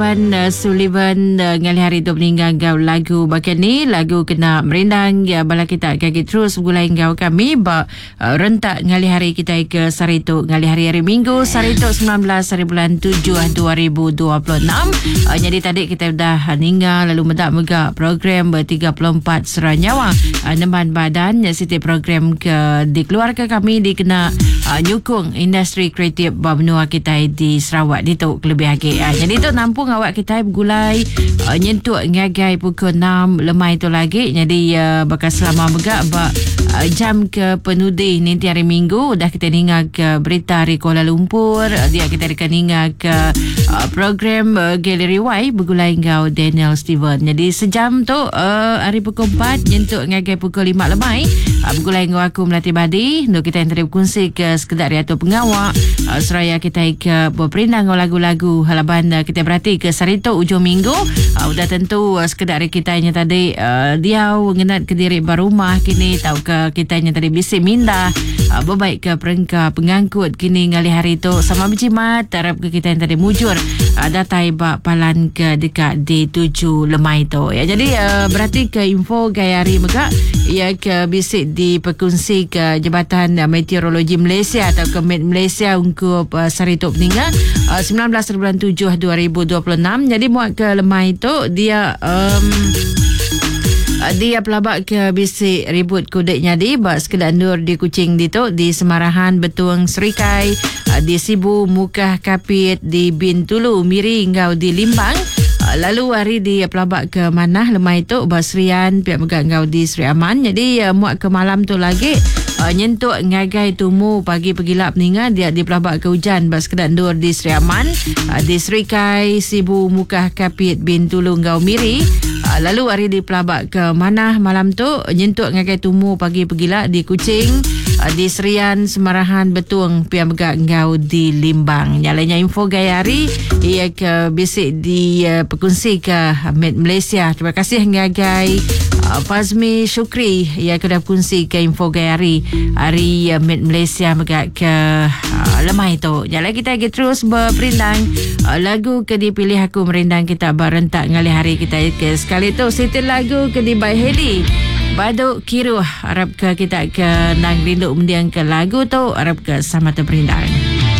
Sullivan ngali hari tu meninggal gau lagu bagian ni lagu kena merindang ya bala kita kaget terus gulai gau kami rentak ngali hari kita ke Sarito ngali hari Minggu Sarito 19 hari bulan 7 2026. Jadi tadi kita dah ninggal lalu medak-megak program ber-34 Seranyawa neman badan siti program ke dikeluarkan kami dikena nyukung industri kreatif benua kita di Sarawak di tu lebih lagi. Jadi tu nampung awak kita bergulai nyentuk ngagai pukul 6 lemai tu lagi. Jadi bakal selama megak jam ke penudi nanti hari Minggu dah kita ningal ke berita dari Kuala Lumpur. Dia kita akan ningal ke program Gallery Y bergulai ngau Daniel Steven. Jadi sejam tu hari pukul 4 nyentuk ngagai pukul 5 lemai bergulai ngau aku Melati Badi. Untuk kita yang tadi berkongsi ke sekedar atau pengawak seraya kita ke berperindang lagu-lagu halaban kita berhati ke Sarito ujung minggu. Udah tentu sekedar kita yang tadi dia mengenat ke diri berumah kini tahu ke kita yang tadi bisik minda berbaik ke perengka pengangkut kini ngali hari tu sama berjimat harap ke kita yang tadi mujur datai bak palan ke dekat di 7 lemai tu ya. Jadi berarti ke info gaya hari megak ia ke bisik di perkongsi ke Jabatan Meteorologi Malaysia atau ke Met Malaysia untuk Sarito meninggal 19 bulan 7 2026. Jadi muat ke lemai tu dia dia pelabak ke bisik ribut kudeknya di sekedar nur di Kuching di tu di Semarahan Betuang Serikai di Sibu Mukah Kapit di Bintulu Miri ngau di Limbang. Lalu hari di pelabak ke Manah lemai tu Basrian pihak megak ngau di Seri Aman. Jadi muat ke malam tu lagi nyentuk ngagai tumu pagi pegilap ninga dia di pelabak ke hujan sekedar nur di Seri Aman di Serikai Sibu Mukah Kapit Bintulu ngau Miri. Lalu hari di pelabak ke Manah malam tu nyentuk ngagai tumu pagi pegilap di Kuching di Serian Semarahan Betuang pihak megak ngau di Limbang. Nyalanya info gaya hari ia ke bisik di perkongsi ke Met Malaysia. Terima kasih ngagai Fazmi Syukri ia ke dah kongsi ke info gaya hari Met Malaysia megak ke lemai tu. Jalan kita lagi terus berperindang lagu ke dipilih aku merindang kita berentak ngali hari kita ke sekali tu setel lagu ke di by Heli Baduk Kiru harap ke kita ke nang rindu mendiang ke lagu tu harap ke sama terperindang.